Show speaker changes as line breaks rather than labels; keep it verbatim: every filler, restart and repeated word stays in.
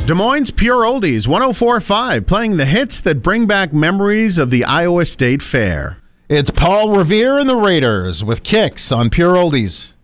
Des Moines Pure Oldies, one oh four point five, playing the hits that bring back memories of the Iowa State Fair.
It's Paul Revere and the Raiders with Kicks on Pure Oldies.